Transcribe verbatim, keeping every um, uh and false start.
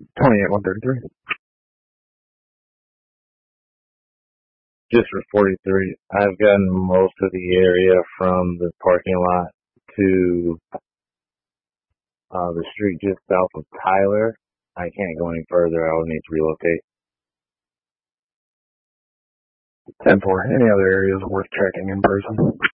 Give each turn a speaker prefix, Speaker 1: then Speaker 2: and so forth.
Speaker 1: twenty-eight one thirty-three.
Speaker 2: Just for forty-three, I've gotten most of the area from the parking lot to uh, the street just south of Tyler. I can't go any further. I will need to relocate.
Speaker 1: ten four. Any other areas worth checking in person?